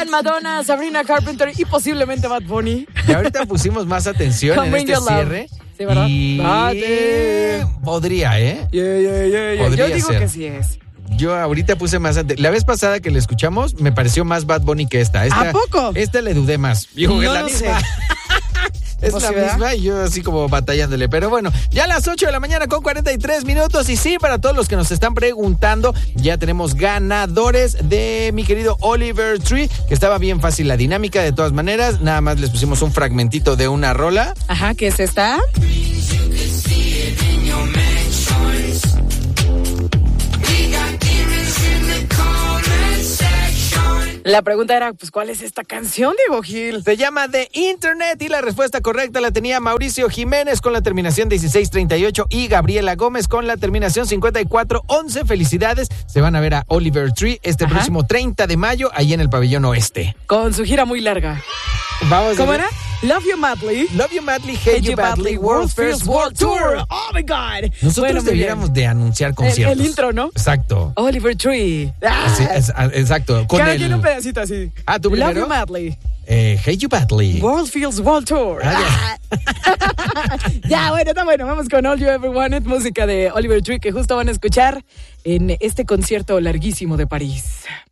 Siguen Madonna, Sabrina Carpenter y posiblemente Bad Bunny. Y ahorita pusimos más atención en este cierre. Sí, ¿verdad? Y podría, ¿eh? Yo digo ser. Que sí es. Yo ahorita puse más la vez pasada que le escuchamos, me pareció más Bad Bunny que esta. ¿A poco? Esta le dudé más. Dijo, es la misma. Es la misma y yo así como batallándole. Pero bueno, ya a las 8 de la mañana con 43 minutos. Y sí, para todos los que nos están preguntando, ya tenemos ganadores de mi querido Oliver Tree, que estaba bien fácil la dinámica de todas maneras. Nada más les pusimos un fragmentito de una rola. Ajá, ¿qué es esta? La pregunta era, pues, ¿cuál es esta canción, Diego Gil? Se llama The Internet y la respuesta correcta la tenía Mauricio Jiménez con la terminación 1638 y Gabriela Gómez con la terminación 5411. Felicidades. Se van a ver a Oliver Tree este próximo 30 de mayo ahí en el Pabellón Oeste. Con su gira muy larga. Vamos. ¿Cómo era? Love You Madly. Love You Madly, Hate You Badly, World First World Tour. Oh my God. Nosotros debiéramos de anunciar conciertos. El intro, ¿no? Exacto. Oliver Tree. Sí, exacto. Con cada un pedacito así. ¿tú primero? Love You Madly. Hate You Badly. World Feels World Tour. Ya, bueno, está bueno. Vamos con All You Ever Wanted, música de Oliver Tree, que justo van a escuchar en este concierto larguísimo de París.